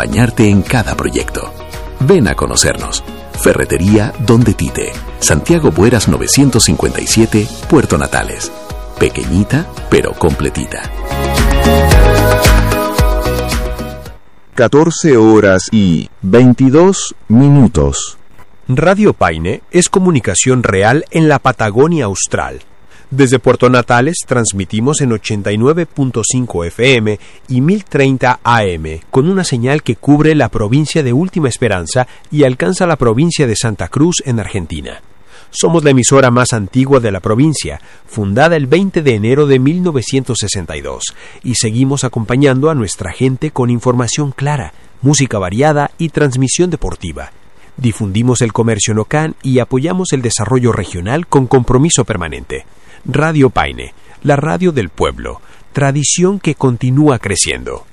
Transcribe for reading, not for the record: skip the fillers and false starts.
acompañarte en cada proyecto. Ven a conocernos. Ferretería Donde Tite, Santiago Bueras 957, Puerto Natales. Pequeñita, pero completita. 14:22. Radio Paine es comunicación real en la Patagonia Austral. Desde Puerto Natales transmitimos en 89.5 FM y 1030 AM, con una señal que cubre la provincia de Última Esperanza y alcanza la provincia de Santa Cruz en Argentina. Somos la emisora más antigua de la provincia, fundada el 20 de enero de 1962, y seguimos acompañando a nuestra gente con información clara, música variada y transmisión deportiva. Difundimos el comercio local y apoyamos el desarrollo regional con compromiso permanente. Radio Paine, la radio del pueblo, tradición que continúa creciendo.